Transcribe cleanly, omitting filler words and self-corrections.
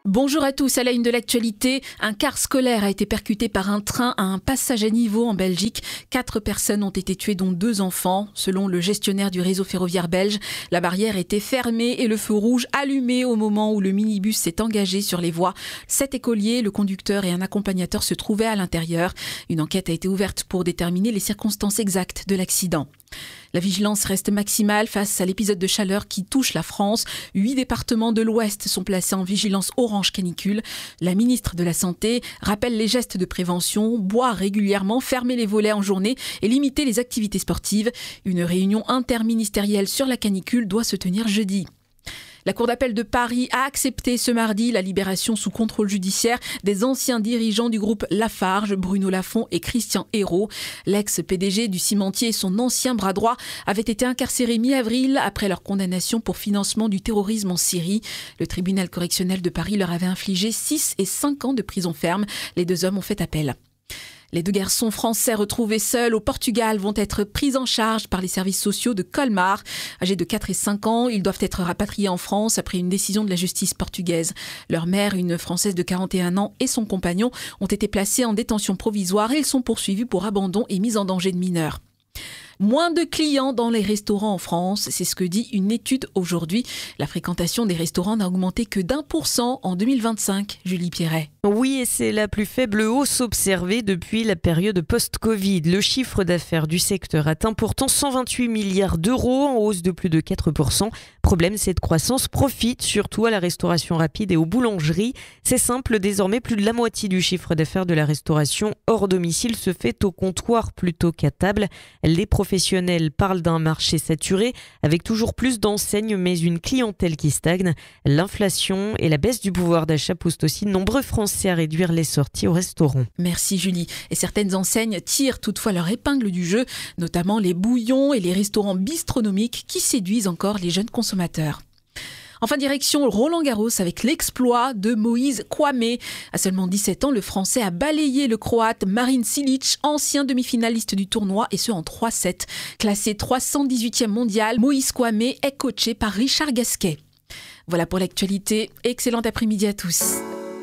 Bonjour à tous, à la une de l'actualité, un car scolaire a été percuté par un train à un passage à niveau en Belgique. 4 personnes ont été tuées, dont 2 enfants. Selon le gestionnaire du réseau ferroviaire belge, la barrière était fermée et le feu rouge allumé au moment où le minibus s'est engagé sur les voies. 7 écoliers, le conducteur et un accompagnateur se trouvaient à l'intérieur. Une enquête a été ouverte pour déterminer les circonstances exactes de l'accident. La vigilance reste maximale face à l'épisode de chaleur qui touche la France. 8 départements de l'Ouest sont placés en vigilance orange canicule. La ministre de la Santé rappelle les gestes de prévention, boire régulièrement, fermer les volets en journée et limiter les activités sportives. Une réunion interministérielle sur la canicule doit se tenir jeudi. La Cour d'appel de Paris a accepté ce mardi la libération sous contrôle judiciaire des anciens dirigeants du groupe Lafarge, Bruno Lafont et Christian Hérault. L'ex-PDG du cimentier et son ancien bras droit avaient été incarcérés mi-avril après leur condamnation pour financement du terrorisme en Syrie. Le tribunal correctionnel de Paris leur avait infligé 6 et 5 ans de prison ferme. Les 2 hommes ont fait appel. Les 2 garçons français retrouvés seuls au Portugal vont être pris en charge par les services sociaux de Colmar. Âgés de 4 et 5 ans, ils doivent être rapatriés en France après une décision de la justice portugaise. Leur mère, une Française de 41 ans, et son compagnon ont été placés en détention provisoire et ils sont poursuivis pour abandon et mise en danger de mineurs. Moins de clients dans les restaurants en France, c'est ce que dit une étude aujourd'hui. La fréquentation des restaurants n'a augmenté que d'1% en 2025, Julie Pierret. Oui, et c'est la plus faible hausse observée depuis la période post-Covid. Le chiffre d'affaires du secteur atteint pourtant 128 milliards d'euros, en hausse de plus de 4%. Problème, cette croissance profite surtout à la restauration rapide et aux boulangeries. C'est simple, désormais plus de la moitié du chiffre d'affaires de la restauration hors domicile se fait au comptoir plutôt qu'à table. Les professionnels parlent d'un marché saturé avec toujours plus d'enseignes mais une clientèle qui stagne. L'inflation et la baisse du pouvoir d'achat poussent aussi de nombreux Français à réduire les sorties au restaurant. Merci Julie. Et certaines enseignes tirent toutefois leur épingle du jeu, notamment les bouillons et les restaurants bistronomiques qui séduisent encore les jeunes consommateurs. Enfin, direction Roland-Garros avec l'exploit de Moïse Kouamé. À seulement 17 ans, le Français a balayé le Croate Marin Cilic, ancien demi-finaliste du tournoi, et ce en 3-7. Classé 318e mondial, Moïse Kouamé est coaché par Richard Gasquet. Voilà pour l'actualité. Excellent après-midi à tous.